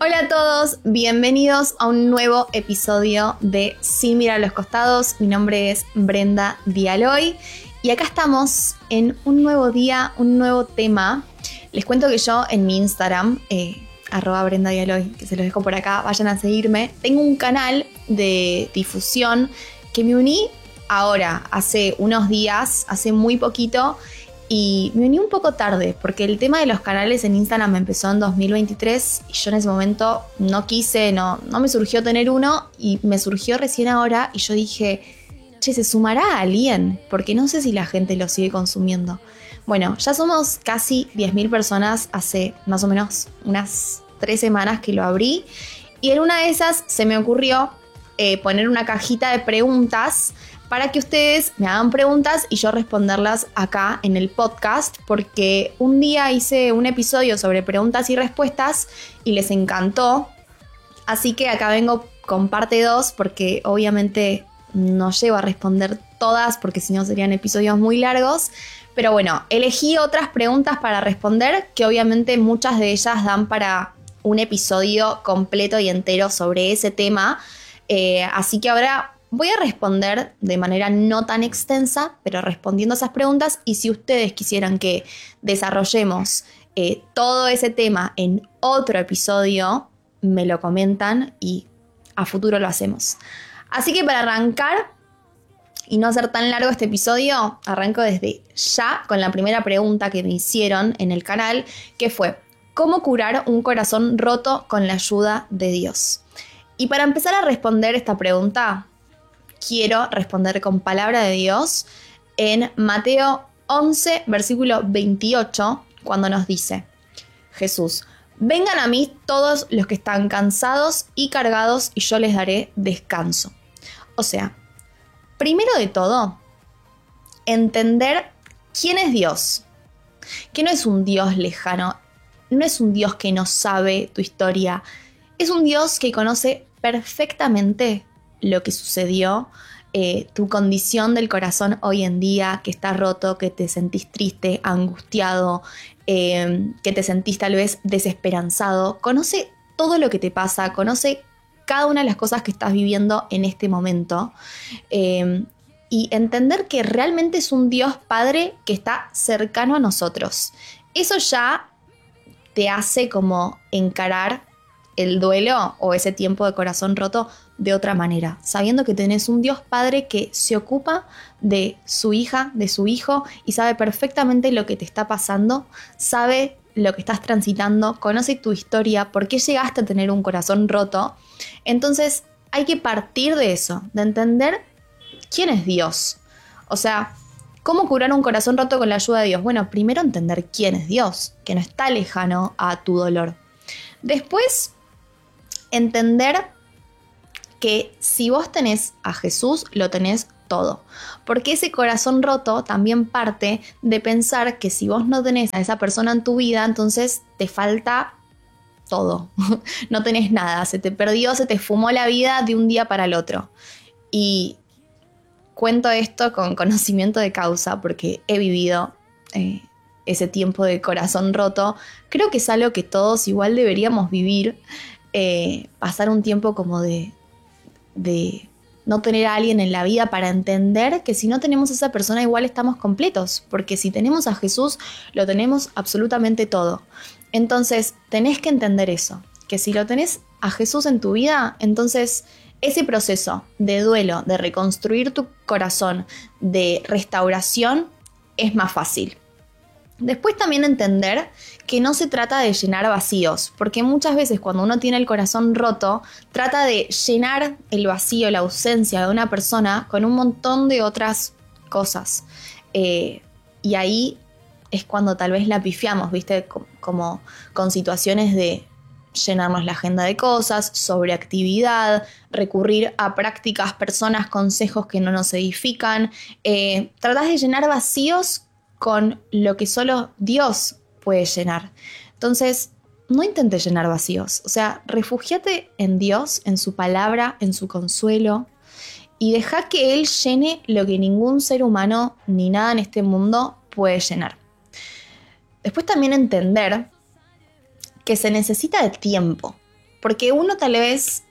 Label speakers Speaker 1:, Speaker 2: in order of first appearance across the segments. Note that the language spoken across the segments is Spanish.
Speaker 1: Hola a todos, bienvenidos a un nuevo episodio de Sin mirar a los costados. Mi nombre es Brenda Dialoy y acá estamos en un nuevo día, un nuevo tema. Les cuento que yo en mi Instagram, @Brenda Dialoy, que se los dejo por acá, vayan a seguirme. Tengo un canal de difusión que me uní ahora, hace unos días, hace muy poquito. Y me uní un poco tarde, porque el tema de los canales en Instagram empezó en 2023 y yo en ese momento no quise, no me surgió tener uno y me surgió recién ahora y yo dije, che, ¿se sumará a alguien? Porque no sé si la gente lo sigue consumiendo. Bueno, ya somos casi 10.000 personas, hace más o menos unas 3 semanas que lo abrí y en una de esas se me ocurrió poner una cajita de preguntas para que ustedes me hagan preguntas y yo responderlas acá en el podcast, porque un día hice un episodio sobre preguntas y respuestas y les encantó. Así que acá vengo con parte 2, porque obviamente no llego a responder todas, porque si no serían episodios muy largos. Pero bueno, elegí otras preguntas para responder, que obviamente muchas de ellas dan para un episodio completo y entero sobre ese tema. Así que ahora voy a responder de manera no tan extensa, pero respondiendo esas preguntas. Y si ustedes quisieran que desarrollemos todo ese tema en otro episodio, me lo comentan y a futuro lo hacemos. Así que para arrancar y no hacer tan largo este episodio, arranco desde ya con la primera pregunta que me hicieron en el canal, que fue: ¿cómo curar un corazón roto con la ayuda de Dios? Y para empezar a responder esta pregunta, quiero responder con palabra de Dios en Mateo 11, versículo 28, cuando nos dice: Jesús, vengan a mí todos los que están cansados y cargados y yo les daré descanso. O sea, primero de todo, entender quién es Dios. Que no es un Dios lejano, no es un Dios que no sabe tu historia, es un Dios que conoce perfectamente lo que sucedió, tu condición del corazón hoy en día, que está roto, que te sentís triste, angustiado, que te sentís tal vez desesperanzado. Conoce todo lo que te pasa, conoce cada una de las cosas que estás viviendo en este momento. Y entender que realmente es un Dios Padre que está cercano a nosotros. Eso ya te hace como encarar el duelo o ese tiempo de corazón roto de otra manera, sabiendo que tenés un Dios Padre que se ocupa de su hija, de su hijo, y sabe perfectamente lo que te está pasando, sabe lo que estás transitando, conoce tu historia, por qué llegaste a tener un corazón roto. Entonces hay que partir de eso, de entender quién es Dios. O sea, ¿cómo curar un corazón roto con la ayuda de Dios? Bueno, primero entender quién es Dios, que no está lejano a tu dolor. Después, entender que si vos tenés a Jesús, lo tenés todo. Porque ese corazón roto también parte de pensar que si vos no tenés a esa persona en tu vida, entonces te falta todo. No tenés nada, se te perdió, se te fumó la vida de un día para el otro. Y cuento esto con conocimiento de causa, porque he vivido ese tiempo de corazón roto. Creo que es algo que todos igual deberíamos vivir. Pasar un tiempo como de no tener a alguien en la vida, para entender que si no tenemos a esa persona igual estamos completos, porque si tenemos a Jesús lo tenemos absolutamente todo. Entonces tenés que entender eso, que si lo tenés a Jesús en tu vida, entonces ese proceso de duelo, de reconstruir tu corazón, de restauración, es más fácil. Después también entender que no se trata de llenar vacíos, porque muchas veces cuando uno tiene el corazón roto, trata de llenar el vacío, la ausencia de una persona con un montón de otras cosas. Y ahí es cuando tal vez la pifiamos, ¿viste? Como con situaciones de llenarnos la agenda de cosas, sobreactividad, recurrir a prácticas, personas, consejos que no nos edifican. Tratás de llenar vacíos con lo que solo Dios puede llenar. Entonces, no intentes llenar vacíos. O sea, refúgiate en Dios, en su palabra, en su consuelo, y deja que Él llene lo que ningún ser humano ni nada en este mundo puede llenar. Después también entender que se necesita de tiempo Porque uno tal vez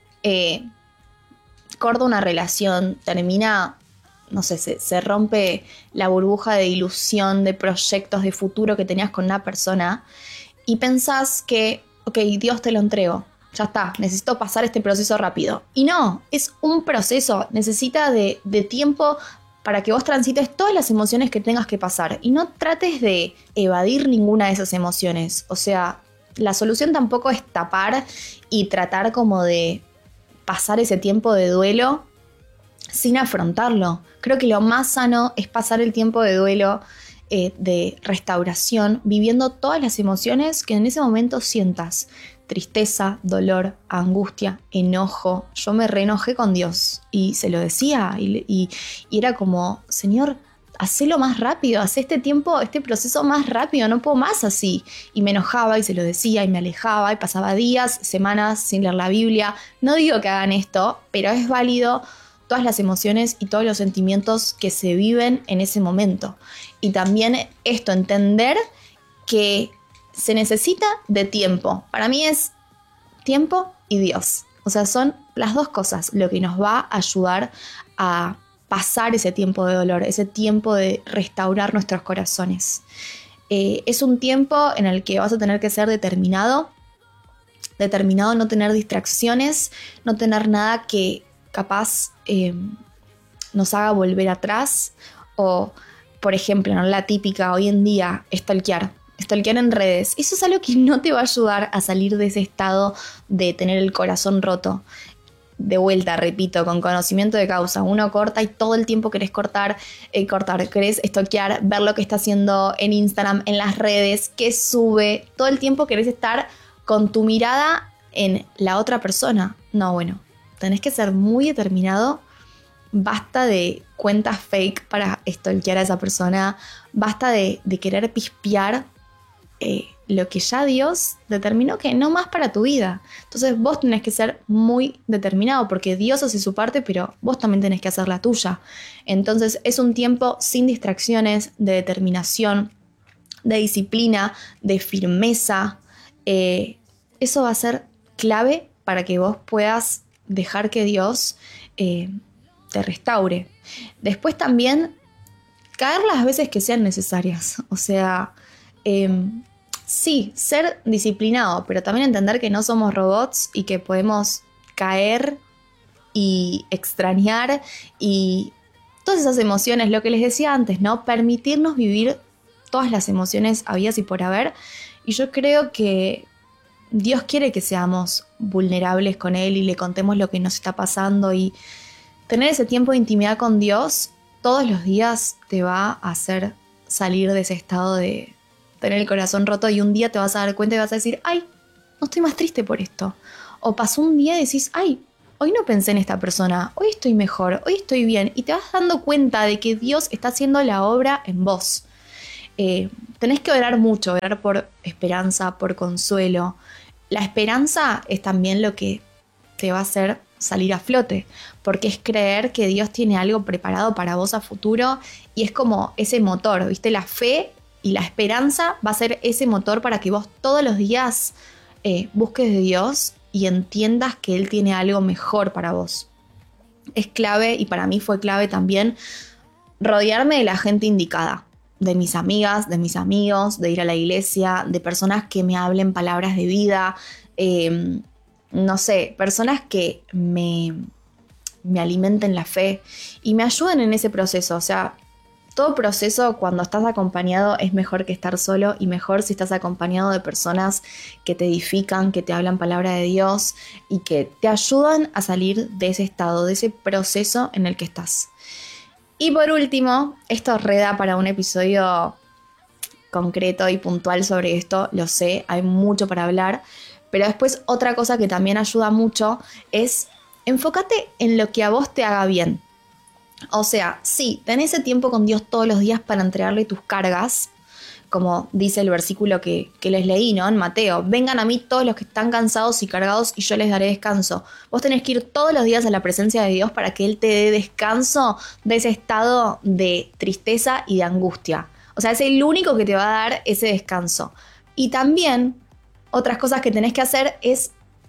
Speaker 1: corta una relación, termina, no sé, se rompe la burbuja de ilusión, de proyectos, de futuro que tenías con una persona y pensás que, ok, Dios te lo entregó, ya está, necesito pasar este proceso rápido. Y no, es un proceso, necesita de tiempo para que vos transites todas las emociones que tengas que pasar y no trates de evadir ninguna de esas emociones. O sea, la solución tampoco es tapar y tratar como de pasar ese tiempo de duelo sin afrontarlo. Creo que lo más sano es pasar el tiempo de duelo, de restauración, viviendo todas las emociones que en ese momento sientas. Tristeza, dolor, angustia, enojo. Yo me reenojé con Dios y se lo decía y era como, Señor, hacelo más rápido, haz este tiempo, este proceso más rápido, no puedo más así. Y me enojaba y se lo decía y me alejaba y pasaba días, semanas sin leer la Biblia. No digo que hagan esto, pero es válido todas las emociones y todos los sentimientos que se viven en ese momento. Y también esto, entender que se necesita de tiempo. Para mí es tiempo y Dios. O sea, son las dos cosas lo que nos va a ayudar a pasar ese tiempo de dolor, ese tiempo de restaurar nuestros corazones. Es un tiempo en el que vas a tener que ser determinado, no tener distracciones, no tener nada que capaz nos haga volver atrás o, por ejemplo, ¿no? La típica hoy en día, stalkear en redes. Eso es algo que no te va a ayudar a salir de ese estado de tener el corazón roto. De vuelta, repito, con conocimiento de causa. Uno corta y todo el tiempo querés querés stalkear, ver lo que está haciendo en Instagram, en las redes, qué sube. Todo el tiempo querés estar con tu mirada en la otra persona. No, bueno, tenés que ser muy determinado. Basta de cuentas fake para stalkear a esa persona. Basta de querer pispear lo que ya Dios determinó que no más para tu vida. Entonces vos tenés que ser muy determinado porque Dios hace su parte, pero vos también tenés que hacer la tuya. Entonces es un tiempo sin distracciones, de determinación, de disciplina, de firmeza. Eso va a ser clave para que vos puedas dejar que Dios te restaure. Después también caer las veces que sean necesarias. O sea, sí, ser disciplinado, pero también entender que no somos robots y que podemos caer y extrañar y todas esas emociones, lo que les decía antes, ¿no? Permitirnos vivir todas las emociones habidas y por haber. Y yo creo que Dios quiere que seamos vulnerables con Él y le contemos lo que nos está pasando, y tener ese tiempo de intimidad con Dios todos los días te va a hacer salir de ese estado de tener el corazón roto, y un día te vas a dar cuenta y vas a decir, ay, no estoy más triste por esto. O pasó un día y decís, ay, hoy no pensé en esta persona, hoy estoy mejor, hoy estoy bien, y te vas dando cuenta de que Dios está haciendo la obra en vos. Tenés que orar mucho, orar por esperanza, por consuelo. La esperanza es también lo que te va a hacer salir a flote, porque es creer que Dios tiene algo preparado para vos a futuro, y es como ese motor, ¿viste? La fe y la esperanza va a ser ese motor para que vos todos los días busques de Dios y entiendas que Él tiene algo mejor para vos. Es clave, y para mí fue clave también, rodearme de la gente indicada, de mis amigas, de mis amigos, de ir a la iglesia, de personas que me hablen palabras de vida, no sé, personas que me alimenten la fe y me ayuden en ese proceso. O sea, todo proceso cuando estás acompañado es mejor que estar solo, y mejor si estás acompañado de personas que te edifican, que te hablan palabra de Dios y que te ayudan a salir de ese estado, de ese proceso en el que estás. Y por último, esto reda para un episodio concreto y puntual sobre esto, lo sé, hay mucho para hablar, pero después otra cosa que también ayuda mucho es enfócate en lo que a vos te haga bien. O sea, sí, ten ese tiempo con Dios todos los días para entregarle tus cargas, como dice el versículo que les leí, ¿no? En Mateo, vengan a mí todos los que están cansados y cargados y yo les daré descanso. Vos tenés que ir todos los días a la presencia de Dios para que Él te dé descanso de ese estado de tristeza y de angustia. O sea, es el único que te va a dar ese descanso. Y también, otras cosas que tenés que hacer es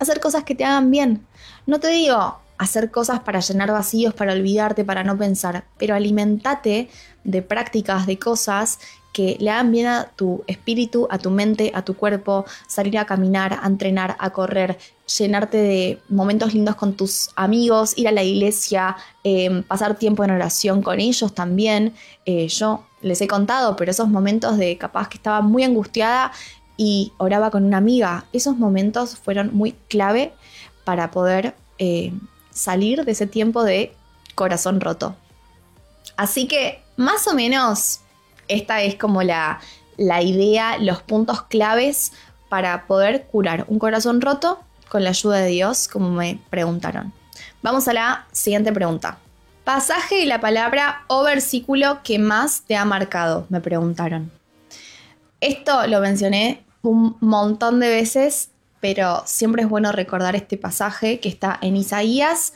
Speaker 1: hacer cosas que te hagan bien. No te digo hacer cosas para llenar vacíos, para olvidarte, para no pensar, pero alimentate de prácticas, de cosas que le hagan bien a tu espíritu, a tu mente, a tu cuerpo, salir a caminar, a entrenar, a correr, llenarte de momentos lindos con tus amigos, ir a la iglesia, pasar tiempo en oración con ellos también. Yo les he contado, pero esos momentos de capaz que estaba muy angustiada y oraba con una amiga, esos momentos fueron muy clave para poder salir de ese tiempo de corazón roto. Así que más o menos esta es como la idea, los puntos claves para poder curar un corazón roto con la ayuda de Dios, como me preguntaron. Vamos a la siguiente pregunta. Pasaje de la palabra o versículo que más te ha marcado, me preguntaron. Esto lo mencioné un montón de veces, pero siempre es bueno recordar este pasaje que está en Isaías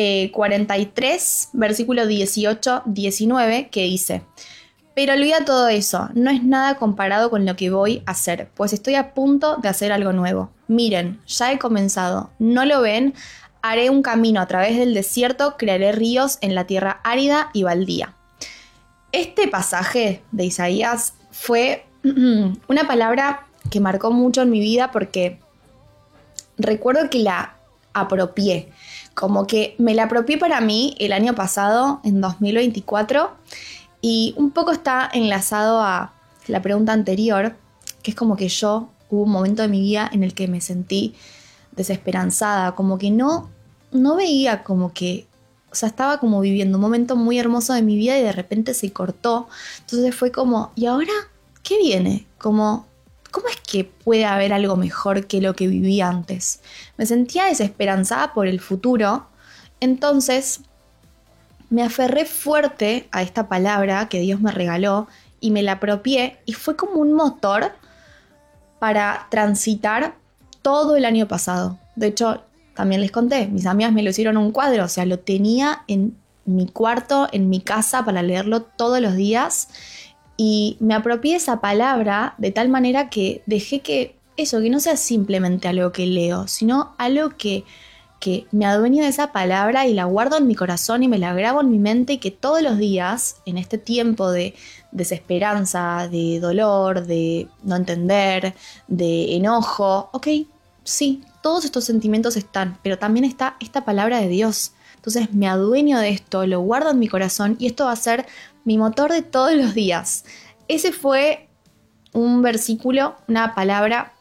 Speaker 1: 43, versículo 18-19, que dice: pero olvida todo eso, no es nada comparado con lo que voy a hacer, pues estoy a punto de hacer algo nuevo. Miren, ya he comenzado, ¿no lo ven? Haré un camino a través del desierto, crearé ríos en la tierra árida y baldía. Este pasaje de Isaías fue una palabra que marcó mucho en mi vida porque recuerdo que la apropié, como que me la apropié para mí el año pasado, en 2024, y un poco está enlazado a la pregunta anterior, que es como que hubo un momento de mi vida en el que me sentí desesperanzada, como que no veía como que, o sea, estaba como viviendo un momento muy hermoso de mi vida y de repente se cortó. Entonces fue como, ¿y ahora qué viene? Como, ¿cómo es que puede haber algo mejor que lo que viví antes? Me sentía desesperanzada por el futuro, entonces me aferré fuerte a esta palabra que Dios me regaló y me la apropié y fue como un motor para transitar todo el año pasado. De hecho, también les conté, mis amigas me lo hicieron un cuadro, o sea, lo tenía en mi cuarto, en mi casa para leerlo todos los días y me apropié esa palabra de tal manera que dejé que no sea simplemente algo que leo, sino algo que me adueño de esa palabra y la guardo en mi corazón y me la grabo en mi mente y que todos los días, en este tiempo de desesperanza, de dolor, de no entender, de enojo, ok, sí, todos estos sentimientos están, pero también está esta palabra de Dios. Entonces me adueño de esto, lo guardo en mi corazón y esto va a ser mi motor de todos los días. Ese fue un versículo, una palabra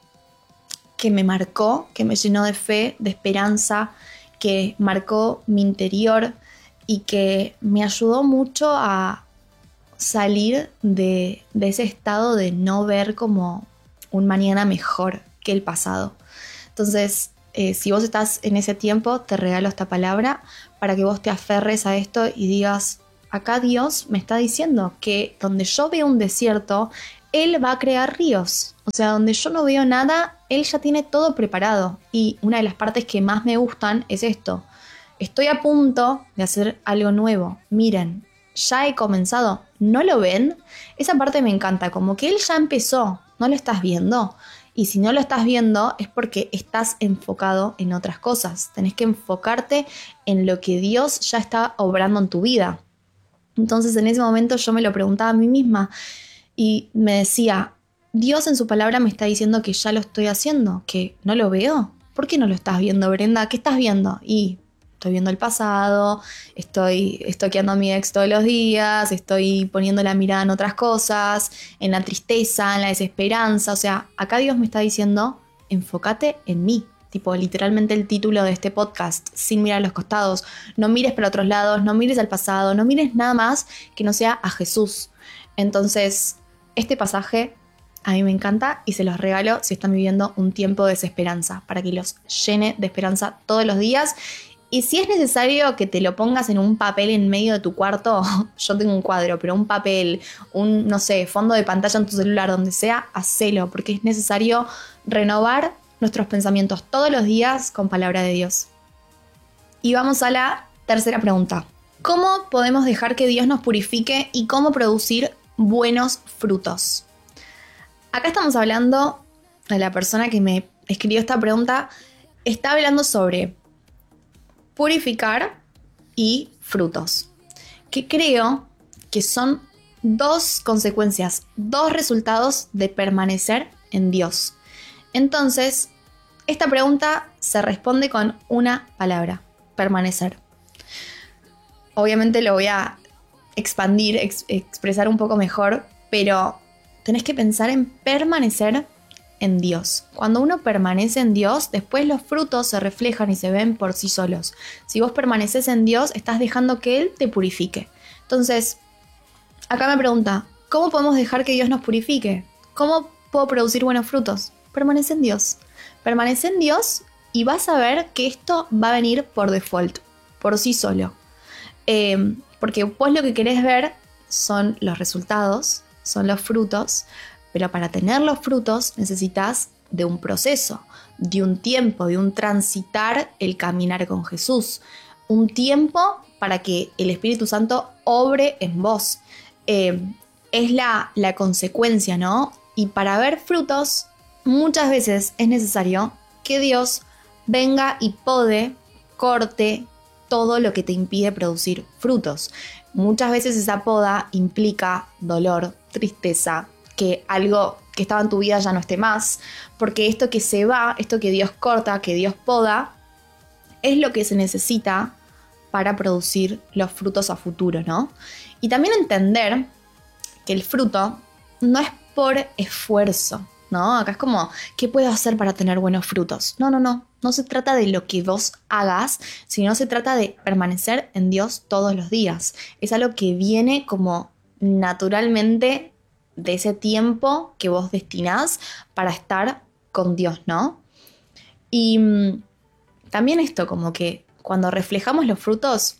Speaker 1: que me marcó, que me llenó de fe, de esperanza, que marcó mi interior y que me ayudó mucho a salir de ese estado de no ver como un mañana mejor que el pasado. Entonces, si vos estás en ese tiempo, te regalo esta palabra para que vos te aferres a esto y digas, acá Dios me está diciendo que donde yo veo un desierto, Él va a crear ríos. O sea, donde yo no veo nada, Él ya tiene todo preparado. Y una de las partes que más me gustan es esto. Estoy a punto de hacer algo nuevo. Miren, ya he comenzado. ¿No lo ven? Esa parte me encanta, como que Él ya empezó. ¿No lo estás viendo? Y si no lo estás viendo es porque estás enfocado en otras cosas. Tenés que enfocarte en lo que Dios ya está obrando en tu vida. Entonces en ese momento yo me lo preguntaba a mí misma y me decía, Dios en su palabra me está diciendo que ya lo estoy haciendo, que no lo veo. ¿Por qué no lo estás viendo, Brenda? ¿Qué estás viendo? Y estoy viendo el pasado, estoy estoqueando a mi ex todos los días, estoy poniendo la mirada en otras cosas, en la tristeza, en la desesperanza. O sea, acá Dios me está diciendo, enfócate en mí. Tipo, literalmente el título de este podcast, sin mirar a los costados. No mires para otros lados, no mires al pasado, no mires nada más que no sea a Jesús. Entonces, este pasaje a mí me encanta y se los regalo si están viviendo un tiempo de desesperanza, para que los llene de esperanza todos los días. Y si es necesario que te lo pongas en un papel en medio de tu cuarto, yo tengo un cuadro, pero un papel, un, no sé, fondo de pantalla en tu celular, donde sea, hacelo, porque es necesario renovar nuestros pensamientos todos los días con palabra de Dios. Y vamos a la tercera pregunta. ¿Cómo podemos dejar que Dios nos purifique y cómo producir buenos frutos? Acá estamos hablando de la persona que me escribió esta pregunta. está hablando sobre purificar y frutos, que creo que son dos consecuencias, dos resultados de permanecer en Dios. Entonces, esta pregunta se responde con una palabra: permanecer. Obviamente lo voy a expandir, expresar un poco mejor, pero tenés que pensar en permanecer en Dios. Cuando uno permanece en Dios, después los frutos se reflejan y se ven por sí solos. Si vos permaneces en Dios, estás dejando que Él te purifique. Entonces, acá me pregunta, ¿cómo podemos dejar que Dios nos purifique? ¿Cómo puedo producir buenos frutos? Permanece en Dios. Permanece en Dios y vas a ver que esto va a venir por default, por sí solo. Porque vos lo que querés ver son los resultados, son los frutos, pero para tener los frutos necesitas de un proceso, de un tiempo, de un transitar el caminar con Jesús, un tiempo para que el Espíritu Santo obre en vos. Es la consecuencia, ¿no? Y para ver frutos, muchas veces es necesario que Dios venga y pode, corte todo lo que te impide producir frutos. Muchas veces esa poda implica dolor, tristeza, que algo que estaba en tu vida ya no esté más, porque esto que se va, esto que Dios corta, que Dios poda, es lo que se necesita para producir los frutos a futuro, ¿no? Y también entender que el fruto no es por esfuerzo, ¿no? Acá es como, ¿qué puedo hacer para tener buenos frutos? No se trata de lo que vos hagas, sino se trata de permanecer en Dios todos los días. Es algo que viene como naturalmente de ese tiempo que vos destinás para estar con Dios, ¿no? Y también esto, como que cuando reflejamos los frutos,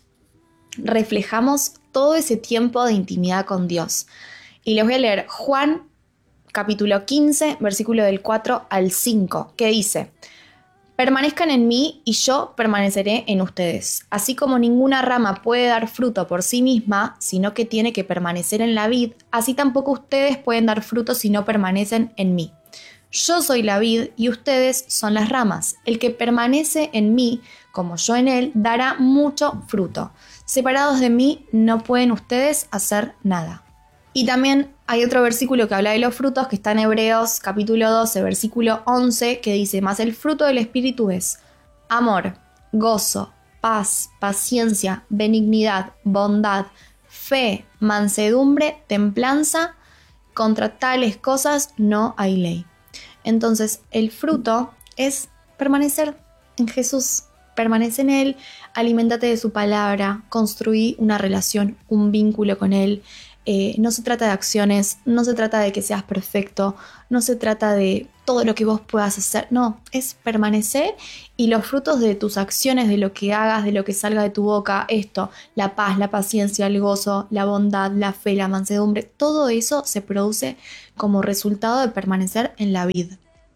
Speaker 1: reflejamos todo ese tiempo de intimidad con Dios. Y les voy a leer Juan capítulo 15, versículo del 4 al 5, que dice: permanezcan en mí y yo permaneceré en ustedes. Así como ninguna rama puede dar fruto por sí misma, sino que tiene que permanecer en la vid, así tampoco ustedes pueden dar fruto si no permanecen en mí. Yo soy la vid y ustedes son las ramas. El que permanece en mí, como yo en él, dará mucho fruto. Separados de mí no pueden ustedes hacer nada. Y también hay otro versículo que habla de los frutos, que está en Hebreos capítulo 12, versículo 11, que dice: mas el fruto del Espíritu es amor, gozo, paz, paciencia, benignidad, bondad, fe, mansedumbre, templanza. Contra tales cosas no hay ley. Entonces, el fruto es permanecer en Jesús. Permanece en Él, aliméntate de su palabra, construí una relación, un vínculo con Él. No se trata de acciones, no se trata de que seas perfecto, no se trata de todo lo que vos puedas hacer, no, es permanecer y los frutos de tus acciones, de lo que hagas, de lo que salga de tu boca, esto, la paz, la paciencia, el gozo, la bondad, la fe, la mansedumbre, todo eso se produce como resultado de permanecer en la vid.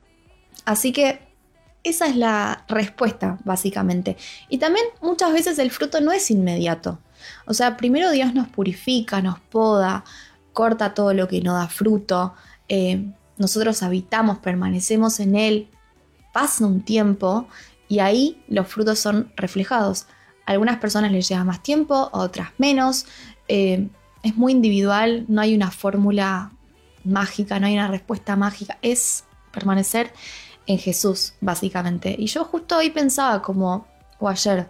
Speaker 1: Así que esa es la respuesta, básicamente. Y también muchas veces el fruto no es inmediato. O sea, primero Dios nos purifica, nos poda, corta todo lo que no da fruto. Nosotros habitamos, permanecemos en Él. Pasa un tiempo y ahí los frutos son reflejados. A algunas personas les lleva más tiempo, a otras menos. Es muy individual, no hay una fórmula mágica, no hay una respuesta mágica. Es permanecer en Jesús, básicamente. Y yo justo hoy pensaba o ayer,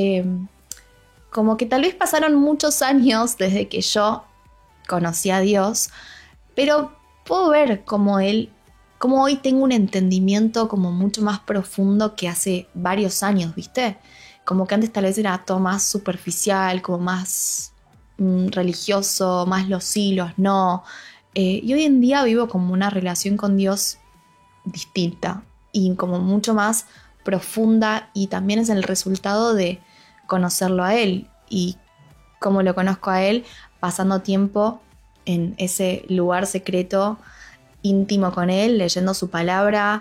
Speaker 1: como que tal vez pasaron muchos años desde que yo conocí a Dios, pero puedo ver como hoy tengo un entendimiento como mucho más profundo que hace varios años, ¿viste? Como que antes tal vez era todo más superficial, como más religioso, más los sí, los no. Y hoy en día vivo como una relación con Dios distinta y como mucho más profunda, y también es el resultado de conocerlo a Él. Y como lo conozco a Él, pasando tiempo en ese lugar secreto, íntimo con Él, leyendo su palabra,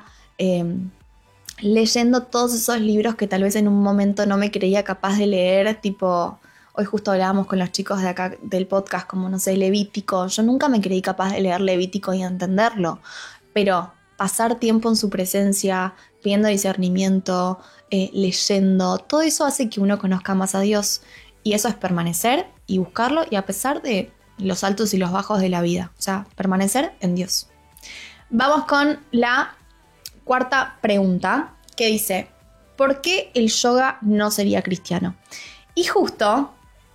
Speaker 1: leyendo todos esos libros que tal vez en un momento no me creía capaz de leer, tipo, hoy justo hablábamos con los chicos de acá del podcast, como no sé, Levítico. Yo nunca me creí capaz de leer Levítico y entenderlo, pero pasar tiempo en su presencia, pidiendo discernimiento, leyendo. Todo eso hace que uno conozca más a Dios. Y eso es permanecer y buscarlo, y a pesar de los altos y los bajos de la vida. O sea, permanecer en Dios. Vamos con la cuarta pregunta, que dice: ¿por qué el yoga no sería cristiano? Y justo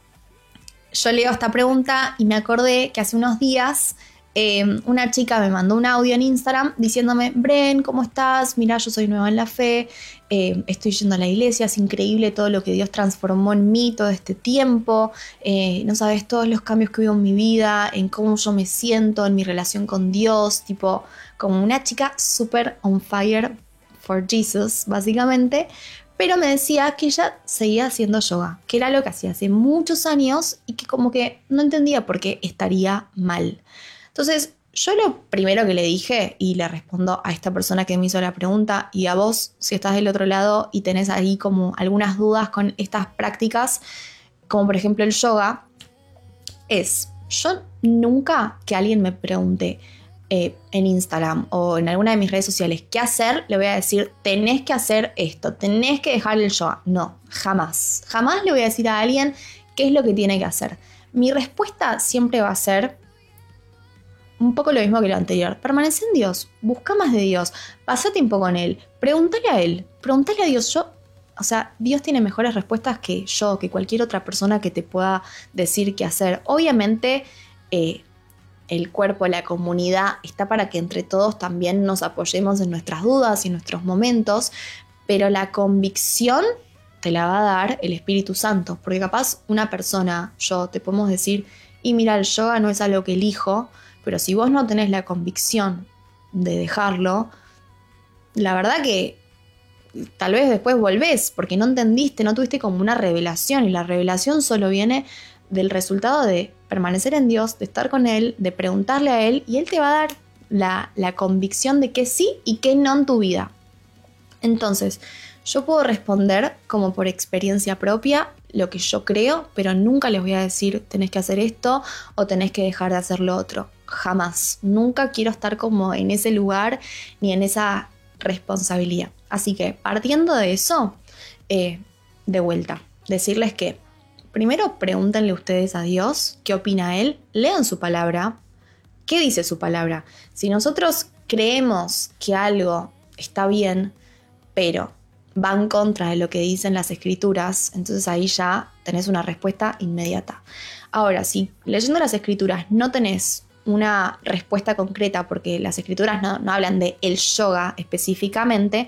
Speaker 1: yo leo esta pregunta y me acordé que hace unos días una chica me mandó un audio en Instagram diciéndome: Bren, ¿cómo estás? Mira, yo soy nueva en la fe, estoy yendo a la iglesia, es increíble todo lo que Dios transformó en mí todo este tiempo, no sabes todos los cambios que hubo en mi vida, en cómo yo me siento, en mi relación con Dios, tipo, como una chica súper on fire for Jesus, básicamente. Pero me decía que ella seguía haciendo yoga, que era lo que hacía hace muchos años y que como que no entendía por qué estaría mal. Entonces, yo lo primero que le dije, y le respondo a esta persona que me hizo la pregunta, y a vos, si estás del otro lado y tenés ahí como algunas dudas con estas prácticas, como por ejemplo el yoga, es: yo nunca que alguien me pregunte en Instagram o en alguna de mis redes sociales qué hacer, le voy a decir: tenés que hacer esto, tenés que dejar el yoga. No, jamás. Jamás le voy a decir a alguien qué es lo que tiene que hacer. Mi respuesta siempre va a ser un poco lo mismo que lo anterior: permanece en Dios, busca más de Dios, pasa tiempo con Él, pregúntale a Él, pregúntale a Dios. O sea, Dios tiene mejores respuestas que yo, que cualquier otra persona que te pueda decir qué hacer. Obviamente, el cuerpo, la comunidad, está para que entre todos también nos apoyemos en nuestras dudas y en nuestros momentos, pero la convicción te la va a dar el Espíritu Santo, porque capaz una persona, yo, te podemos decir: y mira, el yoga no es algo que elijo, pero si vos no tenés la convicción de dejarlo, la verdad que tal vez después volvés, porque no entendiste, no tuviste como una revelación, y la revelación solo viene del resultado de permanecer en Dios, de estar con Él, de preguntarle a Él, y Él te va a dar la convicción de que sí y que no en tu vida. Entonces, yo puedo responder como por experiencia propia lo que yo creo, pero nunca les voy a decir: tenés que hacer esto o tenés que dejar de hacer lo otro. Jamás. Nunca quiero estar como en ese lugar ni en esa responsabilidad. Así que, partiendo de eso, de vuelta, decirles que primero pregúntenle ustedes a Dios qué opina Él, lean su palabra, qué dice su palabra. Si nosotros creemos que algo está bien, pero va en contra de lo que dicen las escrituras, entonces ahí ya tenés una respuesta inmediata. Ahora, si leyendo las escrituras no tenés una respuesta concreta, porque las escrituras no hablan de el yoga específicamente,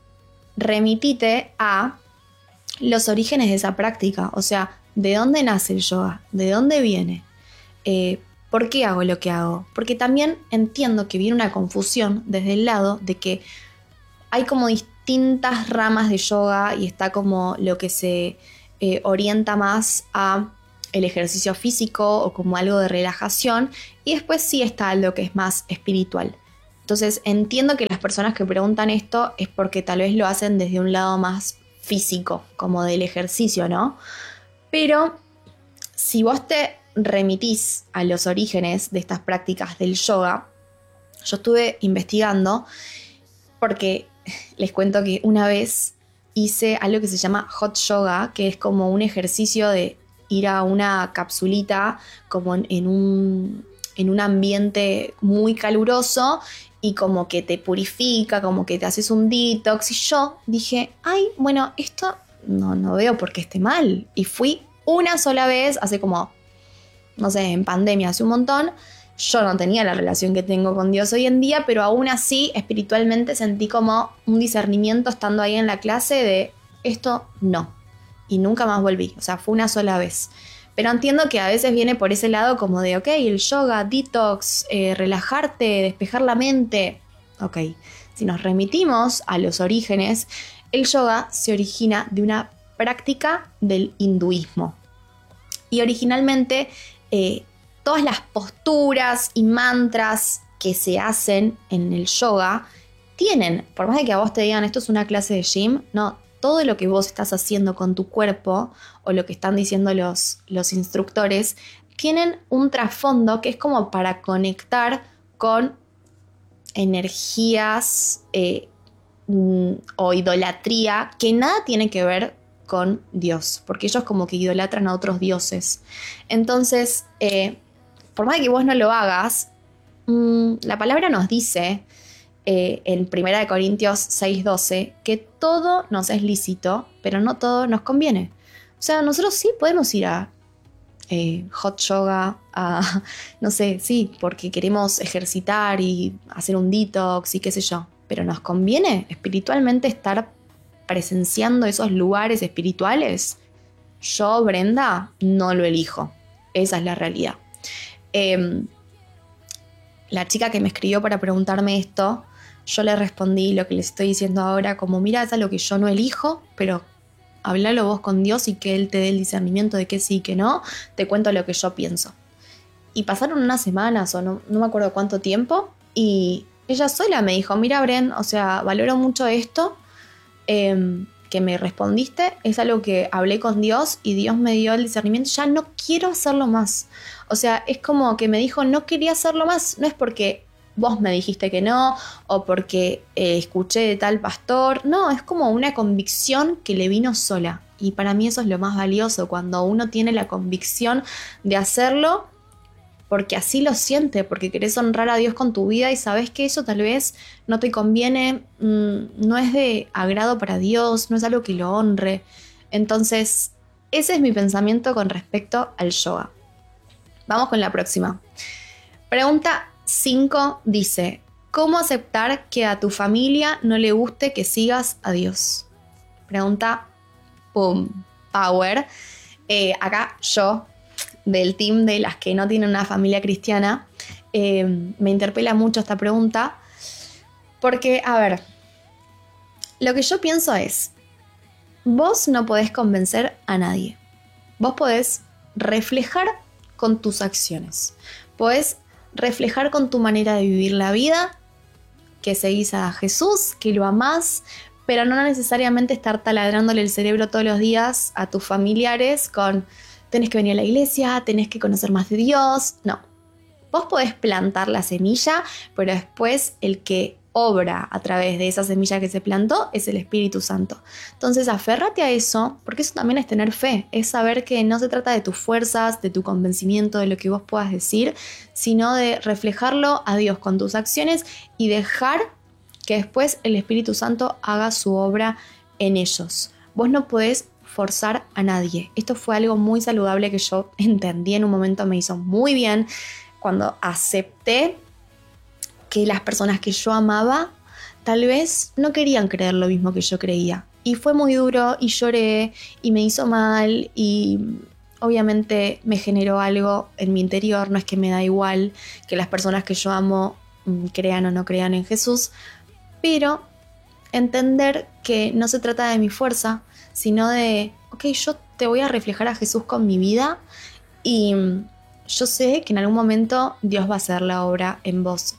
Speaker 1: remitite a los orígenes de esa práctica. O sea, ¿de dónde nace el yoga? ¿De dónde viene? ¿Por qué hago lo que hago? Porque también entiendo que viene una confusión desde el lado de que hay como distintas ramas de yoga, y está como lo que se orienta más a el ejercicio físico o como algo de relajación, y después sí está lo que es más espiritual. Entonces entiendo que las personas que preguntan esto es porque tal vez lo hacen desde un lado más físico, como del ejercicio, ¿no? Pero si vos te remitís a los orígenes de estas prácticas del yoga, yo estuve investigando porque les cuento que una vez hice algo que se llama hot yoga, que es como un ejercicio de ir a una capsulita como en un ambiente muy caluroso, y como que te purifica, como que te haces un detox. Y yo dije: ay, bueno, esto no veo por qué esté mal. Y fui una sola vez, hace como, no sé, en pandemia, hace un montón. Yo no tenía la relación que tengo con Dios hoy en día, pero aún así espiritualmente sentí como un discernimiento estando ahí en la clase de esto no. Y nunca más volví, o sea, fue una sola vez. Pero entiendo que a veces viene por ese lado como de, ok, el yoga, detox, relajarte, despejar la mente. Ok, si nos remitimos a los orígenes, el yoga se origina de una práctica del hinduismo. Y originalmente todas las posturas y mantras que se hacen en el yoga tienen, por más de que a vos te digan esto es una clase de gym, no, todo lo que vos estás haciendo con tu cuerpo o lo que están diciendo los instructores tienen un trasfondo que es como para conectar con energías o idolatría que nada tiene que ver con Dios, porque ellos como que idolatran a otros dioses. Entonces, por más que vos no lo hagas, la palabra nos dice en 1 Corintios 6:12 que todo nos es lícito, pero no todo nos conviene. O sea, nosotros sí podemos ir a hot yoga, no sé, sí, porque queremos ejercitar y hacer un detox y qué sé yo, pero nos conviene espiritualmente estar presenciando esos lugares espirituales. Yo, Brenda, no lo elijo. Esa es la realidad. La chica que me escribió para preguntarme esto, yo le respondí lo que les estoy diciendo ahora, como mira, es algo que yo no elijo, pero hablalo vos con Dios y que Él te dé el discernimiento de que sí y que no, te cuento lo que yo pienso. Y pasaron unas semanas o no me acuerdo cuánto tiempo, y ella sola me dijo, mira Bren, o sea, valoro mucho esto que me respondiste, es algo que hablé con Dios y Dios me dio el discernimiento, ya no quiero hacerlo más. O sea, es como que me dijo, no quería hacerlo más, no es porque vos me dijiste que no, o porque escuché de tal pastor, no, es como una convicción que le vino sola. Y para mí eso es lo más valioso, cuando uno tiene la convicción de hacerlo, porque así lo siente, porque querés honrar a Dios con tu vida y sabes que eso tal vez no te conviene, no es de agrado para Dios, no es algo que lo honre. Entonces, ese es mi pensamiento con respecto al yoga. Vamos con la próxima. Pregunta 5 dice, ¿cómo aceptar que a tu familia no le guste que sigas a Dios? Pregunta, power. Acá yo, del team de las que no tienen una familia cristiana, me interpela mucho esta pregunta, porque, a ver, lo que yo pienso es, vos no podés convencer a nadie, vos podés reflejar con tus acciones, podés reflejar con tu manera de vivir la vida, que seguís a Jesús, que lo amás, pero no necesariamente estar taladrándole el cerebro todos los días a tus familiares con tenés que venir a la iglesia, tenés que conocer más de Dios. No, vos podés plantar la semilla, pero después el que obra a través de esa semilla que se plantó es el Espíritu Santo. Entonces aférrate a eso, porque eso también es tener fe, es saber que no se trata de tus fuerzas, de tu convencimiento, de lo que vos puedas decir, sino de reflejarlo a Dios con tus acciones y dejar que después el Espíritu Santo haga su obra en ellos. Vos no podés forzar a nadie. Esto fue algo muy saludable que yo entendí en un momento, me hizo muy bien cuando acepté que las personas que yo amaba tal vez no querían creer lo mismo que yo creía. Y fue muy duro y lloré y me hizo mal y obviamente me generó algo en mi interior. No es que me da igual que las personas que yo amo crean o no crean en Jesús, pero entender que no se trata de mi fuerza, sino de, ok, yo te voy a reflejar a Jesús con mi vida y yo sé que en algún momento Dios va a hacer la obra en vos.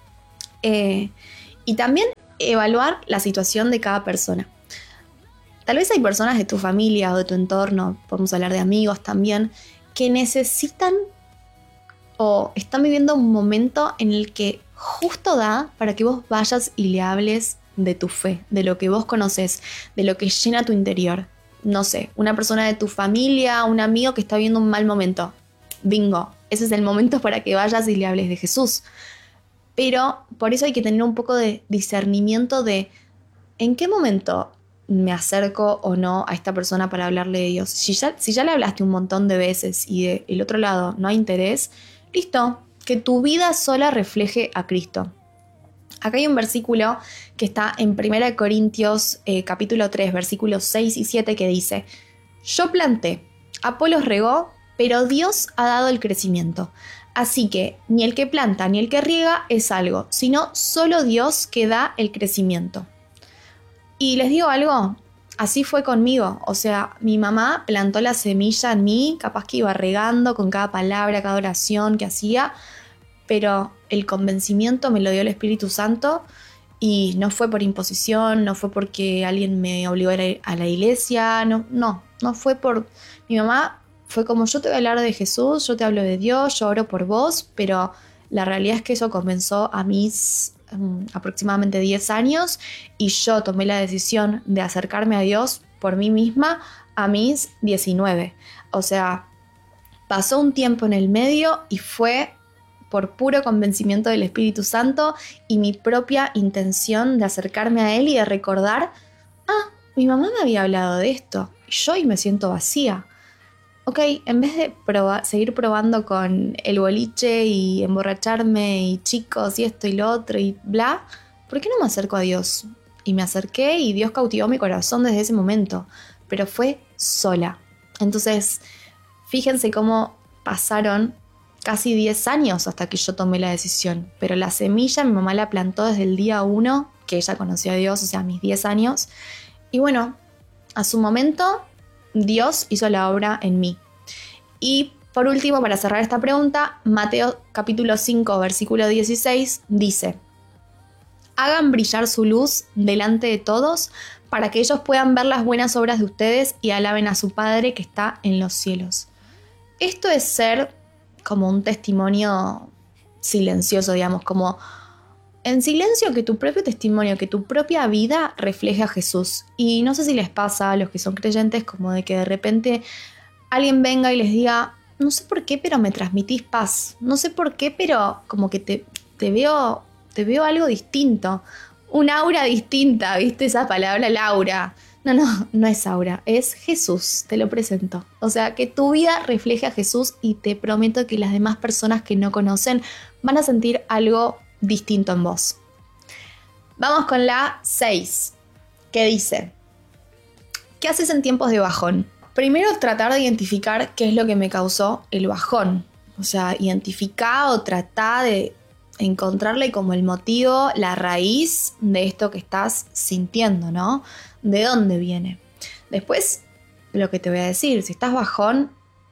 Speaker 1: Y también evaluar la situación de cada persona. Tal vez hay personas de tu familia o de tu entorno, podemos hablar de amigos también, que necesitan o están viviendo un momento en el que justo da para que vos vayas y le hables de tu fe, de lo que vos conoces, de lo que llena tu interior. No sé, una persona de tu familia, un amigo que está viviendo un mal momento. Bingo, ese es el momento para que vayas y le hables de Jesús. Pero por eso hay que tener un poco de discernimiento de en qué momento me acerco o no a esta persona para hablarle de Dios. Si ya le hablaste un montón de veces y del otro lado no hay interés, listo, que tu vida sola refleje a Cristo. Acá hay un versículo que está en 1 Corintios capítulo 3, versículos 6 y 7 que dice, yo planté, Apolos regó, pero Dios ha dado el crecimiento. Así que ni el que planta ni el que riega es algo, sino solo Dios que da el crecimiento. Y les digo algo, así fue conmigo. O sea, mi mamá plantó la semilla en mí, capaz que iba regando con cada palabra, cada oración que hacía, pero el convencimiento me lo dio el Espíritu Santo y no fue por imposición, no fue porque alguien me obligó a ir a la iglesia, no fue por... Mi mamá fue como, yo te voy a hablar de Jesús, yo te hablo de Dios, yo oro por vos, pero la realidad es que eso comenzó a mis aproximadamente 10 años y yo tomé la decisión de acercarme a Dios por mí misma a mis 19. O sea, pasó un tiempo en el medio y fue por puro convencimiento del Espíritu Santo y mi propia intención de acercarme a Él y de recordar, mi mamá me había hablado de esto y yo hoy me siento vacía. Ok, en vez de seguir probando con el boliche y emborracharme y chicos y esto y lo otro y bla, ¿por qué no me acerco a Dios? Y me acerqué y Dios cautivó mi corazón desde ese momento, pero fue sola. Entonces, fíjense cómo pasaron casi 10 años hasta que yo tomé la decisión, pero la semilla mi mamá la plantó desde el día 1 que ella conoció a Dios, o sea, a mis 10 años. Y bueno, a su momento Dios hizo la obra en mí. Y por último, para cerrar esta pregunta, Mateo capítulo 5, versículo 16 dice: hagan brillar su luz delante de todos para que ellos puedan ver las buenas obras de ustedes y alaben a su Padre que está en los cielos. Esto es ser como un testimonio silencioso, digamos, como en silencio, que tu propio testimonio, que tu propia vida refleje a Jesús. Y no sé si les pasa a los que son creyentes como de que de repente alguien venga y les diga, no sé por qué, pero me transmitís paz. No sé por qué, pero como que te veo algo distinto. Un aura distinta, ¿viste esa palabra, Laura? No es aura, es Jesús, te lo presento. O sea, que tu vida refleje a Jesús y te prometo que las demás personas que no conocen van a sentir algo distinto en vos. Vamos con la 6, que dice: ¿qué haces en tiempos de bajón? Primero, tratar de identificar qué es lo que me causó el bajón. O sea, identificar o tratar de encontrarle como el motivo, la raíz de esto que estás sintiendo, ¿no? ¿De dónde viene? Después, lo que te voy a decir, si estás bajón,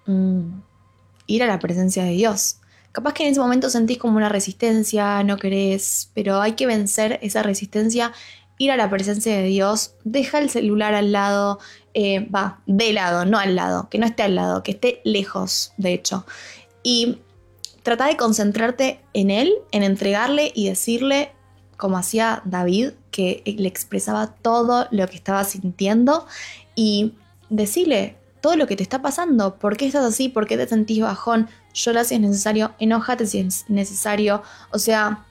Speaker 1: ir a la presencia de Dios. Capaz que en ese momento sentís como una resistencia, no querés, pero hay que vencer esa resistencia, ir a la presencia de Dios, deja el celular al lado, de lado, no al lado, que no esté al lado, que esté lejos, de hecho. Y trata de concentrarte en Él, en entregarle y decirle, como hacía David, que le expresaba todo lo que estaba sintiendo y decirle todo lo que te está pasando, por qué estás así, por qué te sentís bajón, llora si es necesario, enójate si es necesario. O sea,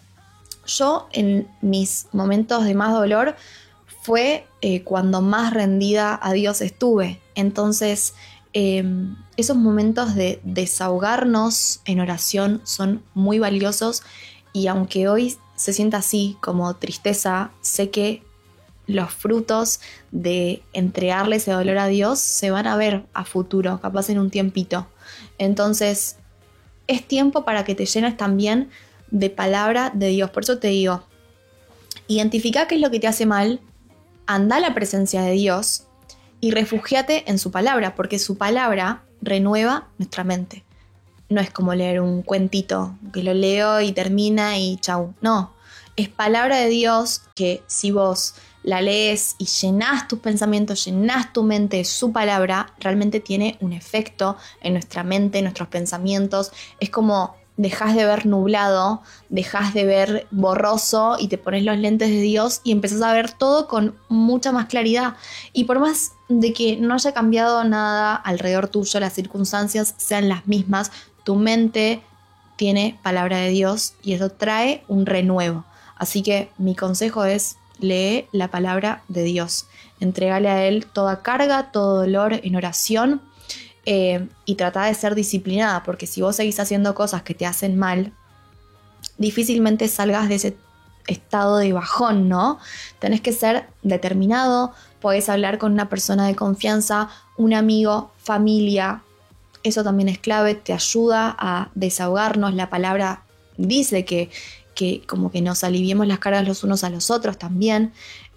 Speaker 1: yo en mis momentos de más dolor fue cuando más rendida a Dios estuve. Entonces, esos momentos de desahogarnos en oración son muy valiosos y aunque hoy se sienta así como tristeza, sé que los frutos de entregarle ese dolor a Dios se van a ver a futuro, capaz en un tiempito. Entonces, es tiempo para que te llenes también de palabra de Dios. Por eso te digo, identifica qué es lo que te hace mal, anda a la presencia de Dios y refúgiate en su palabra, porque su palabra renueva nuestra mente. No es como leer un cuentito que lo leo y termina y chau. No, es palabra de Dios que si vos la lees y llenás tus pensamientos, llenás tu mente de su palabra, realmente tiene un efecto en nuestra mente, en nuestros pensamientos. Es como dejás de ver nublado, dejás de ver borroso y te pones los lentes de Dios y empezás a ver todo con mucha más claridad. Y por más de que no haya cambiado nada alrededor tuyo, las circunstancias sean las mismas, tu mente tiene palabra de Dios y eso trae un renuevo. Así que mi consejo es: lee la palabra de Dios, entregale a Él toda carga, todo dolor en oración y trata de ser disciplinada, porque si vos seguís haciendo cosas que te hacen mal, difícilmente salgas de ese estado de bajón, ¿no? Tenés que ser determinado, podés hablar con una persona de confianza, un amigo, familia, eso también es clave, te ayuda a desahogarnos. La palabra dice que como que nos aliviemos las cargas los unos a los otros también.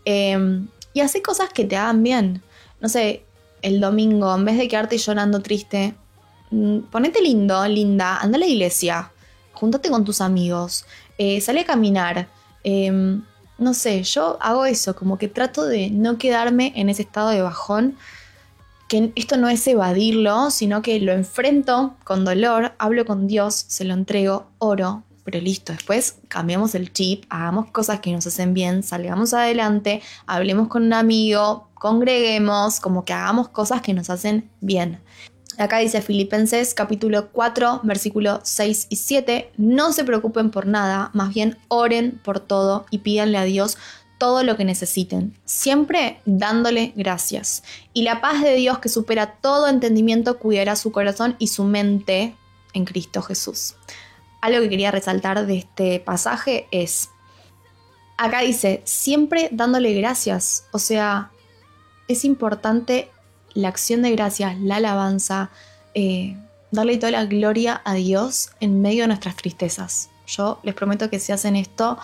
Speaker 1: Y hacer cosas que te hagan bien. No sé, el domingo, en vez de quedarte llorando triste, ponete lindo, linda, anda a la iglesia, júntate con tus amigos, sale a caminar. No sé, yo hago eso, como que trato de no quedarme en ese estado de bajón, que esto no es evadirlo, sino que lo enfrento con dolor, hablo con Dios, se lo entrego, oro, pero listo, después cambiamos el chip, hagamos cosas que nos hacen bien, salgamos adelante, hablemos con un amigo, congreguemos, como que hagamos cosas que nos hacen bien. Acá dice Filipenses capítulo 4, versículo 6 y 7, no se preocupen por nada, más bien oren por todo y pídanle a Dios todo lo que necesiten, siempre dándole gracias. Y la paz de Dios que supera todo entendimiento cuidará su corazón y su mente en Cristo Jesús. Algo que quería resaltar de este pasaje es, acá dice, siempre dándole gracias, o sea, es importante la acción de gracias, la alabanza, darle toda la gloria a Dios en medio de nuestras tristezas. Yo les prometo que si hacen esto,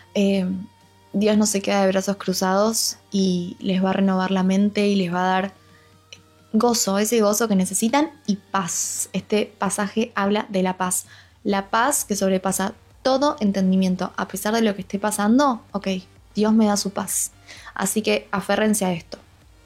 Speaker 1: Dios no se queda de brazos cruzados y les va a renovar la mente y les va a dar gozo, ese gozo que necesitan y paz. Este pasaje habla de la paz que sobrepasa todo entendimiento. A pesar de lo que esté pasando, ok, Dios me da su paz. Así que aférrense a esto.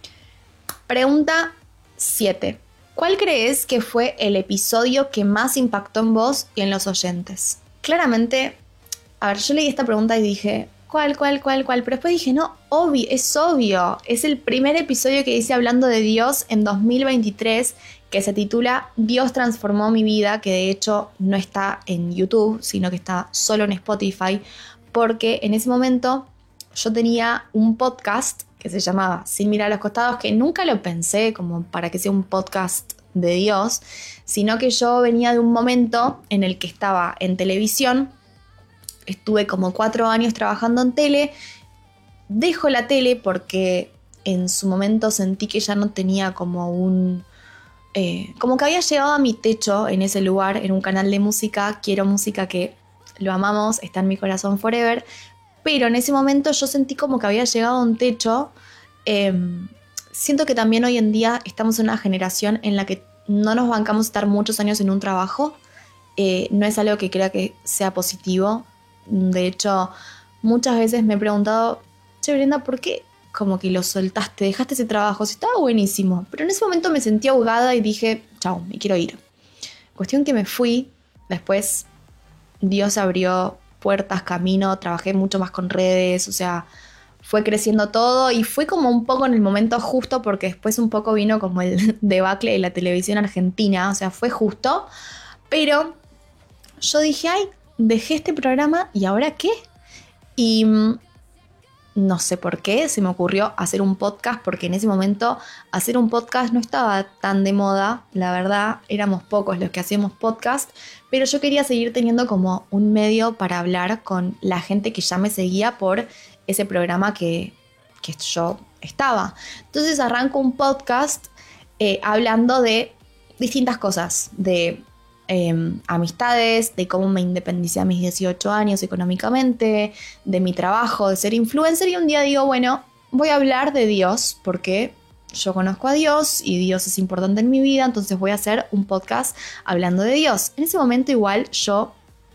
Speaker 1: Pregunta 7. ¿Cuál crees que fue el episodio que más impactó en vos y en los oyentes? Claramente, a ver, yo leí esta pregunta y dije, ¿cuál? Pero después dije, no, es obvio. Es el primer episodio que hice hablando de Dios en 2023, que se titula Dios transformó mi vida, que de hecho no está en YouTube, sino que está solo en Spotify, porque en ese momento yo tenía un podcast que se llamaba Sin mirar a los costados, que nunca lo pensé como para que sea un podcast de Dios, sino que yo venía de un momento en el que estaba en televisión, estuve como 4 años trabajando en tele, dejo la tele porque en su momento sentí que ya no tenía como como que había llegado a mi techo en ese lugar, en un canal de música, quiero música que lo amamos, está en mi corazón forever, pero en ese momento yo sentí como que había llegado a un techo. Siento que también hoy en día estamos en una generación en la que no nos bancamos estar muchos años en un trabajo. No es algo que crea que sea positivo. De hecho, muchas veces me he preguntado, che, Brenda, ¿por qué como que lo soltaste? Dejaste ese trabajo, sí, estaba buenísimo. Pero en ese momento me sentí ahogada y dije, chao, me quiero ir. Cuestión que me fui, después Dios abrió puertas, camino, trabajé mucho más con redes, o sea, fue creciendo todo y fue como un poco en el momento justo porque después un poco vino como el debacle de la televisión argentina, o sea, fue justo, pero yo dije, ay, dejé este programa y ¿ahora qué? Y no sé por qué se me ocurrió hacer un podcast, porque en ese momento hacer un podcast no estaba tan de moda, la verdad, éramos pocos los que hacíamos podcast, pero yo quería seguir teniendo como un medio para hablar con la gente que ya me seguía por ese programa que yo estaba. Entonces arranco un podcast hablando de distintas cosas, de amistades, de cómo me independicé a mis 18 años económicamente, de mi trabajo, de ser influencer, y un día digo, bueno, voy a hablar de Dios porque yo conozco a Dios y Dios es importante en mi vida, entonces voy a hacer un podcast hablando de Dios. En ese momento igual yo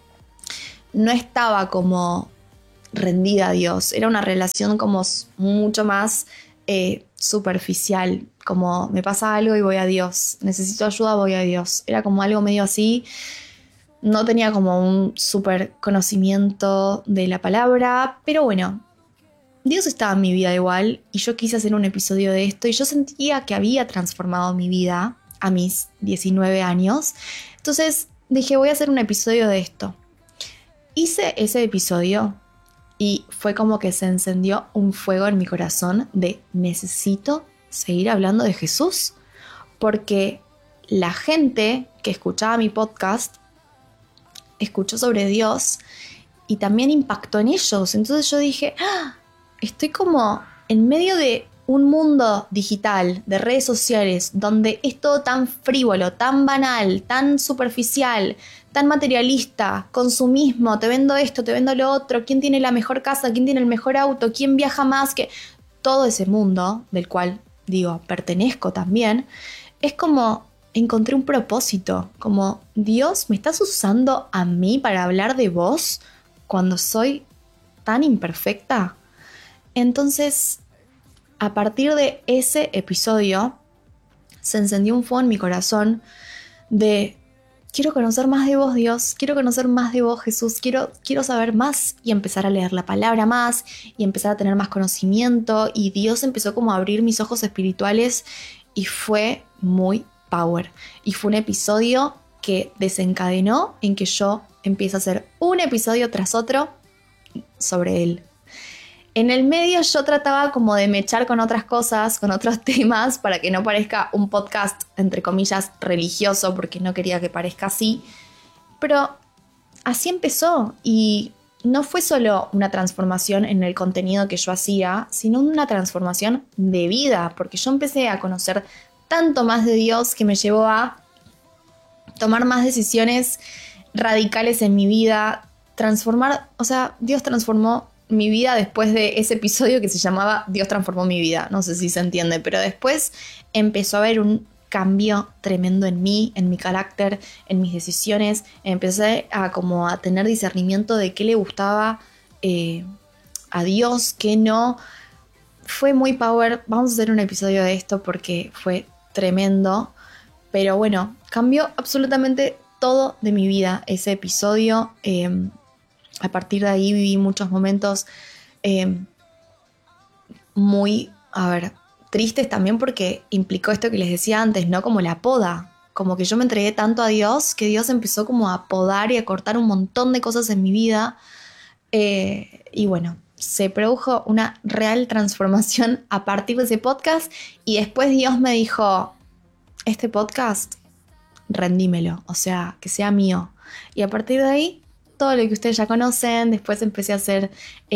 Speaker 1: no estaba como rendida a Dios, era una relación como mucho más superficial, como me pasa algo y voy a Dios, necesito ayuda, voy a Dios, era como algo medio así, no tenía como un súper conocimiento de la palabra, pero bueno, Dios estaba en mi vida igual y yo quise hacer un episodio de esto y yo sentía que había transformado mi vida a mis 19 años, entonces dije voy a hacer un episodio de esto. Hice ese episodio y fue como que se encendió un fuego en mi corazón de necesito seguir hablando de Jesús, porque la gente que escuchaba mi podcast escuchó sobre Dios y también impactó en ellos. Entonces yo dije, estoy como en medio de un mundo digital, de redes sociales, donde es todo tan frívolo, tan banal, tan superficial, tan materialista, consumismo, te vendo esto, te vendo lo otro, quién tiene la mejor casa, quién tiene el mejor auto, quién viaja más, que todo ese mundo del cual, digo, pertenezco también, es como encontré un propósito, como Dios, ¿me estás usando a mí para hablar de vos cuando soy tan imperfecta? Entonces, a partir de ese episodio, se encendió un fuego en mi corazón de quiero conocer más de vos, Dios, quiero conocer más de vos, Jesús, quiero saber más y empezar a leer la palabra más y empezar a tener más conocimiento y Dios empezó como a abrir mis ojos espirituales y fue muy power. Y fue un episodio que desencadenó en que yo empiece a hacer un episodio tras otro sobre él. En el medio yo trataba como de mechar con otras cosas, con otros temas, para que no parezca un podcast, entre comillas, religioso, porque no quería que parezca así. Pero así empezó y no fue solo una transformación en el contenido que yo hacía, sino una transformación de vida, porque yo empecé a conocer tanto más de Dios que me llevó a tomar más decisiones radicales en mi vida, transformar, o sea, Dios transformó mi vida después de ese episodio que se llamaba Dios transformó mi vida, no sé si se entiende, pero después empezó a haber un cambio tremendo en mí, en mi carácter, en mis decisiones, empecé a como a tener discernimiento de qué le gustaba a Dios, qué no. Fue muy power, vamos a hacer un episodio de esto porque fue tremendo, pero bueno, cambió absolutamente todo de mi vida ese episodio. A partir de ahí viví muchos momentos muy, tristes también porque implicó esto que les decía antes, ¿no? Como la poda. Como que yo me entregué tanto a Dios que Dios empezó como a podar y a cortar un montón de cosas en mi vida. Y bueno, se produjo una real transformación a partir de ese podcast y después Dios me dijo, este podcast, rendímelo, o sea, que sea mío. Y a partir de ahí todo lo que ustedes ya conocen. Después empecé a hacer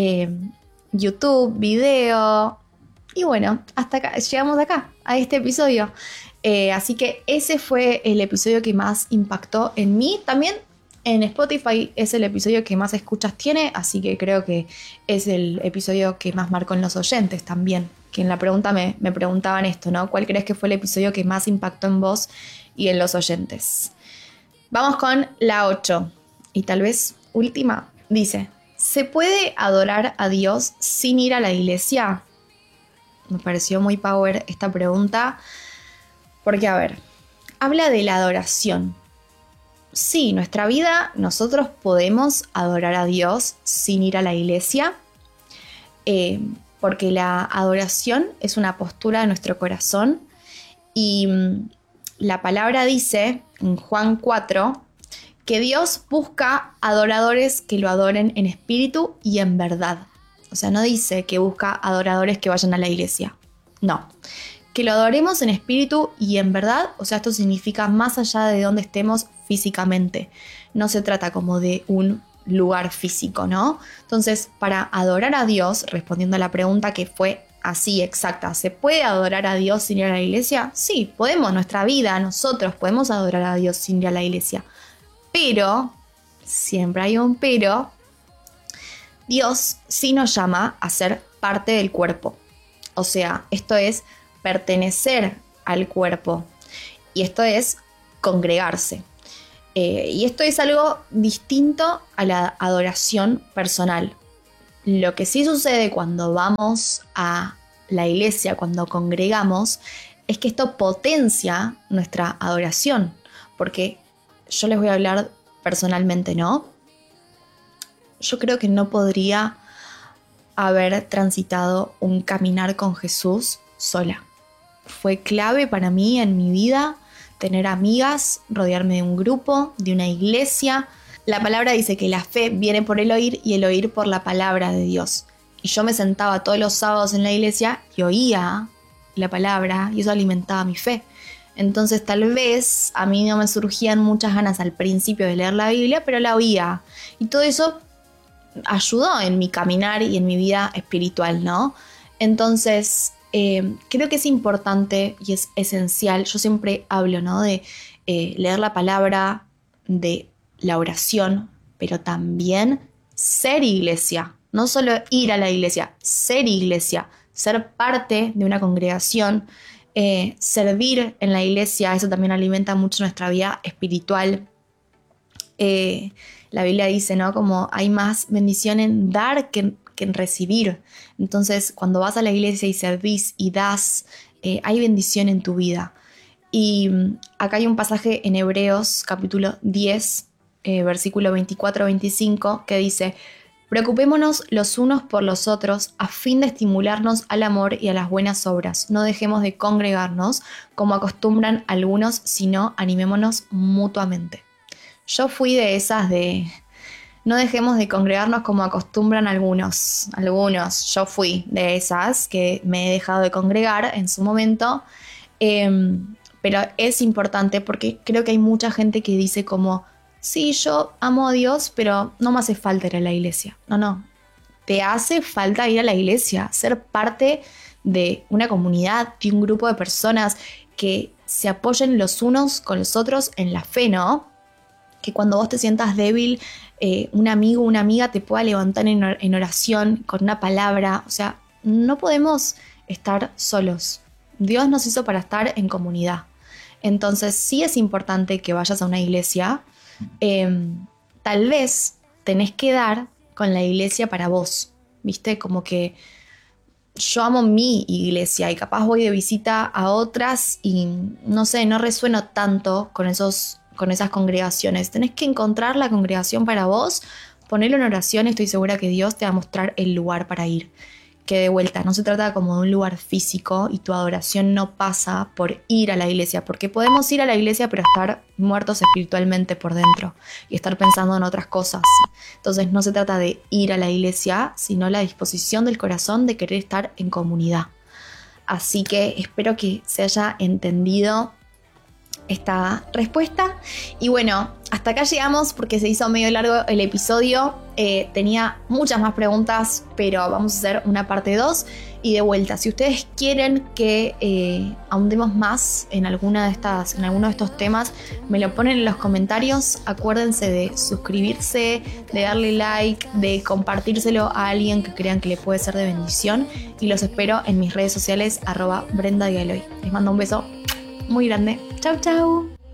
Speaker 1: YouTube, video. Y bueno, hasta acá, llegamos acá, a este episodio. Así que ese fue el episodio que más impactó en mí. También en Spotify es el episodio que más escuchas tiene. Así que creo que es el episodio que más marcó en los oyentes también. Que en la pregunta me preguntaban esto, ¿no? ¿Cuál crees que fue el episodio que más impactó en vos y en los oyentes? Vamos con la 8. Y tal vez última, dice, ¿se puede adorar a Dios sin ir a la iglesia? Me pareció muy power esta pregunta, porque a ver, habla de la adoración. Sí, nuestra vida, nosotros podemos adorar a Dios sin ir a la iglesia, porque la adoración es una postura de nuestro corazón y la palabra dice en Juan 4, que Dios busca adoradores que lo adoren en espíritu y en verdad. O sea, no dice que busca adoradores que vayan a la iglesia. No. Que lo adoremos en espíritu y en verdad. O sea, esto significa más allá de donde estemos físicamente. No se trata como de un lugar físico, ¿no? Entonces, para adorar a Dios, respondiendo a la pregunta que fue así exacta, ¿se puede adorar a Dios sin ir a la iglesia? Sí, podemos. Nuestra vida, nosotros podemos adorar a Dios sin ir a la iglesia. Pero, siempre hay un pero, Dios sí nos llama a ser parte del cuerpo. O sea, esto es pertenecer al cuerpo. Y esto es congregarse. Y esto es algo distinto a la adoración personal. Lo que sí sucede cuando vamos a la iglesia, cuando congregamos, es que esto potencia nuestra adoración. Porque yo les voy a hablar personalmente, ¿no? Yo creo que no podría haber transitado un caminar con Jesús sola. Fue clave para mí en mi vida tener amigas, rodearme de un grupo, de una iglesia. La palabra dice que la fe viene por el oír y el oír por la palabra de Dios. Y yo me sentaba todos los sábados en la iglesia y oía la palabra y eso alimentaba mi fe. Entonces tal vez a mí no me surgían muchas ganas al principio de leer la Biblia, pero la oía. Y todo eso ayudó en mi caminar y en mi vida espiritual, ¿no? Entonces creo que es importante y es esencial. Yo siempre hablo, ¿no? De leer la palabra, de la oración, pero también ser iglesia. No solo ir a la iglesia, ser iglesia, ser parte de una congregación. Servir en la iglesia, eso también alimenta mucho nuestra vida espiritual. La Biblia dice, ¿no? Como hay más bendición en dar que en recibir. Entonces, cuando vas a la iglesia y servís y das, hay bendición en tu vida. Y acá hay un pasaje en Hebreos capítulo 10, versículo 24-25, que dice: preocupémonos los unos por los otros a fin de estimularnos al amor y a las buenas obras. No dejemos de congregarnos como acostumbran algunos, sino animémonos mutuamente. Yo fui de esas de no dejemos de congregarnos como acostumbran algunos. Yo fui de esas que me he dejado de congregar en su momento. Pero es importante porque creo que hay mucha gente que dice como: sí, yo amo a Dios, pero no me hace falta ir a la iglesia. No. Te hace falta ir a la iglesia, ser parte de una comunidad, de un grupo de personas que se apoyen los unos con los otros en la fe, ¿no? Que cuando vos te sientas débil, un amigo o una amiga te pueda levantar en oración con una palabra. O sea, no podemos estar solos. Dios nos hizo para estar en comunidad. Entonces sí es importante que vayas a una iglesia. Tal vez tenés que dar con la iglesia para vos, ¿viste? Como que yo amo mi iglesia y capaz voy de visita a otras y no sé, no resueno tanto con esas congregaciones. Tenés que encontrar la congregación para vos, ponerlo en oración, estoy segura que Dios te va a mostrar el lugar para ir. Que de vuelta, no se trata como de un lugar físico y tu adoración no pasa por ir a la iglesia, porque podemos ir a la iglesia pero estar muertos espiritualmente por dentro y estar pensando en otras cosas. Entonces no se trata de ir a la iglesia, sino la disposición del corazón de querer estar en comunidad. Así que espero que se haya entendido esta respuesta. Y bueno, hasta acá llegamos porque se hizo medio largo el episodio. Tenía muchas más preguntas, pero vamos a hacer una parte 2. Y de vuelta, si ustedes quieren que ahondemos más en alguno de estos temas, me lo ponen en los comentarios. Acuérdense de suscribirse, de darle like, de compartírselo a alguien que crean que le puede ser de bendición. Y los espero en mis redes sociales @BrendaDialoy. Les mando un beso muy grande. Chau, chau.